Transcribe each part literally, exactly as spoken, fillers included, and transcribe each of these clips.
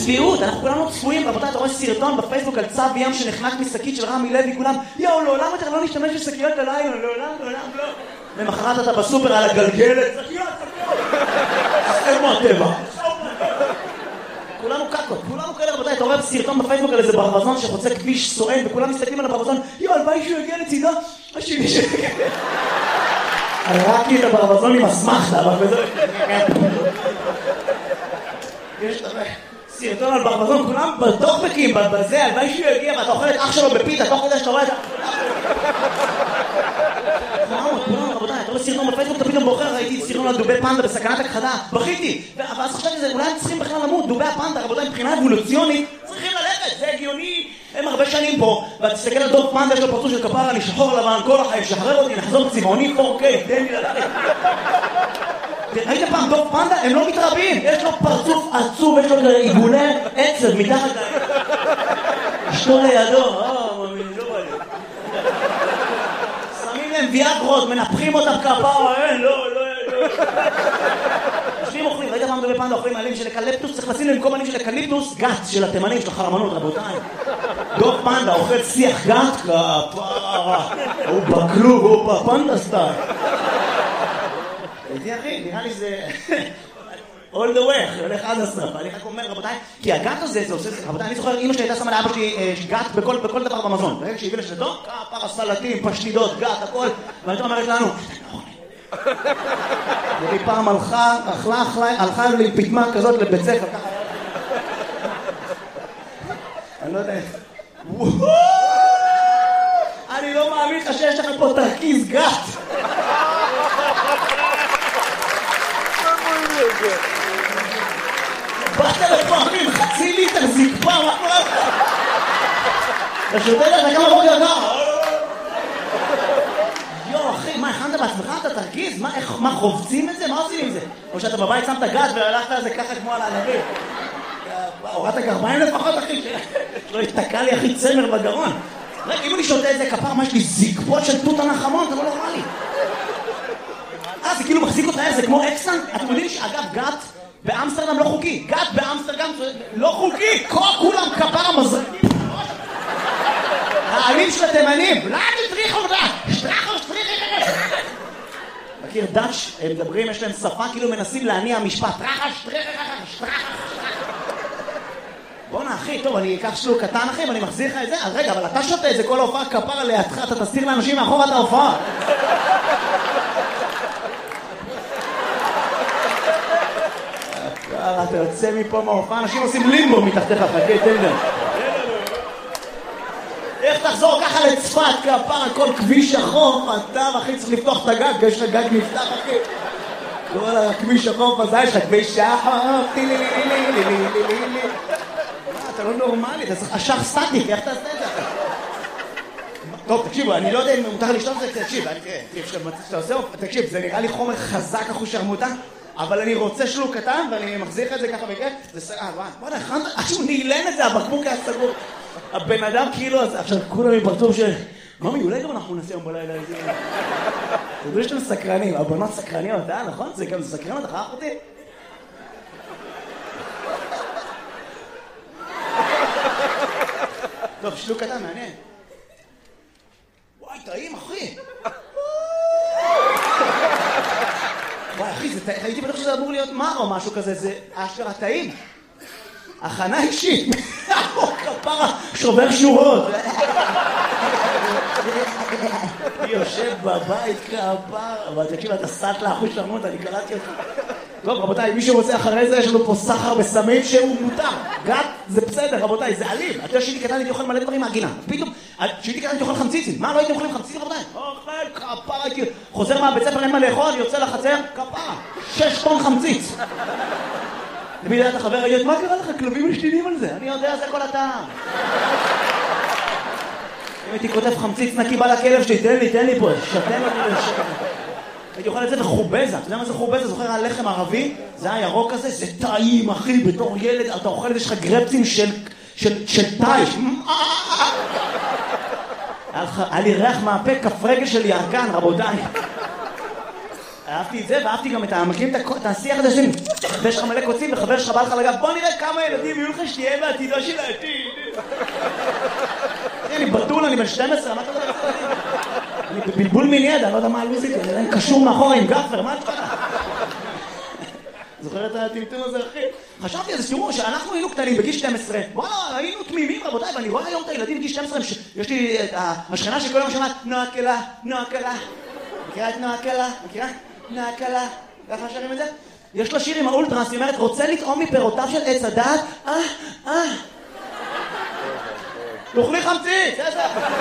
צביעות, אנחנו כולנו צפויים, רבותיי, אתה רואה סרטון בפייסבוק על צב ים שנחנק משקית של רמי לוי, כולם, יאו, לעולם יותר לא נשתמש בשקיות הלילה, לעולם, לעולם, לא. למחרת אתה בסופר על הגלגלת, שקיות, שקיות. איפה הטבע? כולנו קקות, כולנו כאלה, רבותיי, אתה רואה סרטון בפייסבוק על איזה ברווזון שחוצה כביש סואן, וכולם מסתכלים על הברווזון, יאו, הלוואי שהוא יגיע לצידו, השני שיגיע. הראקי את הברווזון עם הסמכת, אבל בזה... יש סרטון על ברווזון, כולם בטוקבקים, בזה, הלוואי שהוא יגיע, ואתה אוכל את אח שלו בפיתה, תוך כדי שאתה רואה את ה... כולם, רבותיי, אתה רואה סרטון בפייסבוק, אתה פתאום בוחר, ראיתי סרטון על דובי פנדה בסכנת הכחדה, בכיתי, ואז חשבתי שזה, אולי הם צריכים בכלל למות, דובי הפנדה, רבותיי, מבחינה אבולוציונית, צריכים ללכת, זה הגיוני, הם הרבה שנים פה, ואתה תסתכל על דוב פנדה, יש לו פרצוף של כפרה, אני שחור לבן, כל החיים, שחרר אותי, נחזור צבעוני, פור קיי, תן לי ללכת. ראית פעם דוב פנדה? הם לא מתרבים, יש לו פרצוף עצוב, יש לו עיגולי עצב מתחת להם. אשתו לידו, אה, מאמין, לא בא לי. שמים להם ויאגרות, מנפחים אותם כפרה, אין, לא, לא, לא. יושבים אוכלים, ראית פעם דובי פנדה אוכלים מעלים של אקליפטוס, צריך לשים למקום מעלים של אקליפטוס, גת של התימנים, של החרמנות, רבותיי. דוב פנדה אוכל שיח גת, כפרה, הוא בכלוב, הוא בפנדה סטייל. איתי אחי, נראה לי זה... all the way, הולך עד הסוף. אני רק אומר, רבותיי, כי הגת הזה, זה עושה... רבותיי, אני זוכר, אמא שלי הייתה שמה לאבא שלי גת בכל דבר במזון. ברגע שהביא לשתו, כפרה, סלטים, פשטידות, גת, הכל. ואני אומרת לנו, היא פעם הלכה, אכלה, הלכה לי פתמה כזאת לבית ספר, ככה. אני לא יודע איך. אני לא מאמין לך שיש לך פה תרכיז גת. באת לפעמים, חצי ליטר זקפה, מה קורה לך? אתה שותה לך כמה בוקר ככה? יו, אחי, מה, הכנת בעצמך? אתה תרגיז? מה, חובצים את זה? מה עושים עם זה? או שאתה בבית שמת גת והלכת על זה ככה כמו על הענבים? הורדת גרביים לפחות, אחי? לא התתקע לי, אחי, צמר בגרון. רגע, אם אני שותה את זה כפר, מה יש לי זקפות של תות הנחמון? זה לא נורמלי. אה, זה כאילו מחזיק אותך, זה כמו אקסטן? אתם יודעים שאגב, גת באמסטרדם לא חוקי. גת באמסטרדם לא חוקי. כולם כפר מזרקים. העלים של התימנים. לא, תשטריך אותה. שטרח או שטריך. מכיר דאץ', הם מדברים, יש להם שפה, כאילו מנסים להניע משפט. טרח, שטריך, שטרח. בוא'נה, אחי, טוב, אני אקח שלוק קטן, אחי, ואני מחזיר לך את זה. אז רגע, אבל אתה שותה את זה, כל ההופעה כפר לידך, אתה תסתיר לאנשים מאחור את ההופעה. אתה יוצא מפה מההופעה, אנשים עושים לימבו מתחתיך, חכה, תן להם. איך תחזור ככה לצפת, כפר, כל כביש החוף, אתה, אחי, צריך לפתוח את הגג, יש לך גג נפתח, אחי. כל הכביש החוף הזה, יש לך כביש החוף, טילי, לי, לי, לי, לי, לי, לי, לי. מה, אתה לא נורמלי, אתה צריך אשך סטטיק, איך תעשה את זה? טוב, תקשיבו, אני לא יודע אם מותר לשתות את זה, תקשיב, תקשיב, זה נראה לי חומר חזק אחוש שרמוטה, אבל אני רוצה שלוק קטן, ואני מחזיר לך את זה ככה בגלל, זה סגר, בוא נכנת, עכשיו נעלן את זה, הבקבוק היה סגור. הבן אדם כאילו, עכשיו כולם עם פרצוף של, ממי, אולי גם אנחנו נעשה יום בלילה את זה. זה דו שאתם סקרנים, הבנות סקרניות, אה, נכון? זה גם סקרן אותך, אח אותי? טוב, שלוק קטן, מעניין. וואי, טעים, אחי. וואי, אחי, הייתי בטוח שזה אמור להיות מר או משהו כזה, זה אשכרה טעים. הכנה אישית. כפרה, שובר שורות. יושב בבית כפרה, אבל תקשיב, אתה סט לאחוש שרמות, אני קלטתי אותך. טוב, רבותיי, מי שרוצה אחרי זה, יש לנו פה סחר בסמים שהוא מותר. גת, זה בסדר, רבותיי, זה אלים. אתה יודע שהייתי קטן, הייתי אוכל מלא דברים מהגינה. פתאום, שהייתי קטן, הייתי אוכל חמציצים. מה, לא הייתי אוכלים חמציצים, רבותיי? אוכל, כפרה, הייתי... חוזר מהבית ספר, אין מה לאכול, יוצא לחצר, כפרה. שש טון חמציץ. למי דעת החבר, הייתי, מה קרה לך? כלבים משתינים על זה. אני יודע, זה כל הטעם. אם הייתי כותב חמציץ נקי בא לכלב שלי, תן לי, תן לי פה, שתן לי לשקר. הייתי אוכל את זה וחובזה. אתה יודע מה זה חובזה? זוכר הלחם הערבי? זה הירוק הזה, זה טעים, אחי, בתור ילד, אתה אוכל את זה, יש לך גרפצים של טייש. היה לי ריח מהפה, כף רגל של ירקן, רבותיי. אהבתי את זה, ואהבתי גם את המקרים, את השיח הזה שלי. ויש לך מלא קוצים, וחבר שלך בא לך לגב, בוא נראה כמה ילדים יהיו לך שתהיה בעתידו של העתיד. אני בטול, אני בן שתים עשרה, מה אתה יודע? אני בלבול מיני, אני לא יודע מה הלוזית, אני קשור מאחורה עם גפר, מה את חדה? זוכר את הטמטום הזה, אחי? חשבתי על זה, תראו, שאנחנו היינו קטנים בגיל שתים עשרה, וואלה, היינו תמימים, רבותיי, ואני רואה היום את הילדים בגיל שתים עשרה, יש לי את השכנה שכל יום שמעת, נועה קלה, נועה קלה. מכירה את נועה קלה? מכירה? נועה קלה. ככה שרים את זה? יש לה שיר עם האולטרס, היא אומרת, רוצה לטעום מפירותיו של עץ הדעת? אה, אה. תאכלי חמצית, איזה...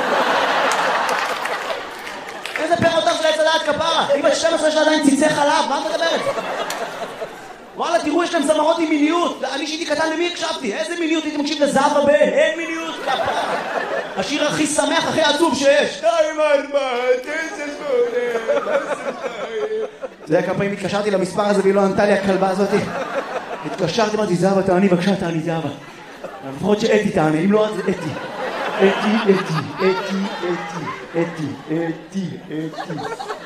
איזה פירותיו של עץ הדעת כפרה? היא בת שתים עשרה שעדיין ציצי חלב, מה את מדברת? וואלה, תראו, יש להם זמרות עם מיניות. אני שהייתי קטן, למי הקשבתי? איזה מיניות? הייתי מקשיב לזהבה בן, אין מיניות כפרה. השיר הכי שמח, הכי עצוב שיש. שתיים ארבע, תשע שמונה, אתה יודע כמה פעמים התקשרתי למספר הזה והיא לא ענתה לי הכלבה הזאת? התקשרתי, אמרתי, זהבה, תעני, בבקשה, תעני, זהבה. לפחות שאתי תעני, אם לא, אז אתי. אתי, אתי, אתי, אתי, אתי, אתי, אתי.